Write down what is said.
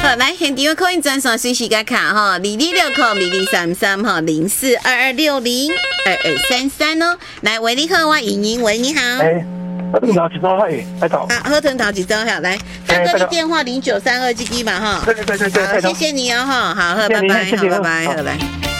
好，来，现场扣印专线随时甲卡哈，22602233哈，0422602233哦。来，喂，你好，我莹莹，喂，你好。 喝藤头一周嘿，拜托。 啊，喝藤头一周好，来，大哥的电话0932这支嘛哈。 对， 好，谢谢你哦哈，好，拜拜，好，拜拜，好来。